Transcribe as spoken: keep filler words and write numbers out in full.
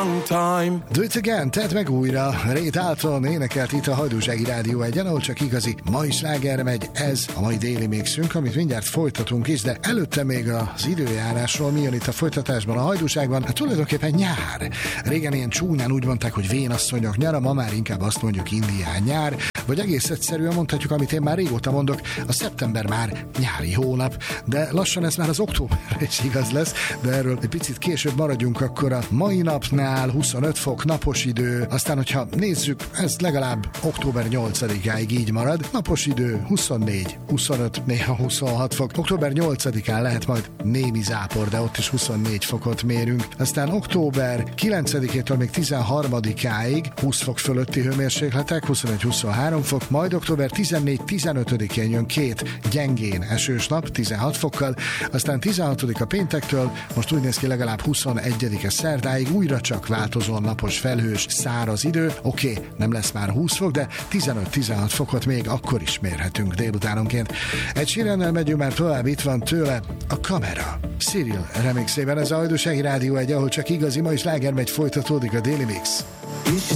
Do it again, tedd meg újra. Ray Dalton énekelt itt a Hajdúsági Rádió egyen, ahol csak igazi mai sláger megy. Ez a mai déli mixünk, amit mindjárt folytatunk is, de előtte még az időjárásról. Mi jön itt a folytatásban a Hajdúságban? Hát tulajdonképpen nyár. Régen ilyen csúnyán úgy mondták, hogy vénasszonyok nyara, ma már inkább azt mondjuk indián nyár, vagy egész egyszerűen mondhatjuk, amit én már régóta mondok, a szeptember már nyári hónap, de lassan ez már az októberre is igaz lesz, de erről egy picit később maradjunk. Akkor a mai napnál huszonöt fok, napos idő, aztán hogyha nézzük, ez legalább október nyolcadikáig így marad, napos idő huszonnégy, huszonöt, néha huszonhat fok, október nyolcadikán lehet majd némi zápor, de ott is huszonnégy fokot mérünk, aztán október kilencedikétől még tizenharmadikáig húsz fok fölötti hőmérsékletek, huszonegy-huszonhárom fok, majd október tizennégy-tizenötödikén jön két gyengén esős nap, tizenhat fokkal, aztán tizenhatodika péntektől, most úgy néz ki legalább huszonegyedike szerdáig újra csak változóan napos, felhős, száraz idő. Oké, okay, nem lesz már húsz fok, de tizenöt-tizenhat fokot még akkor is mérhetünk délutánonként. Egy sírennel megyünk már tovább, itt van tőle a Kamera. Cyril remixében ez a Hajdúsági Rádió egy, ahol csak igazi mai sláger megy, folytatódik a Daily Mix.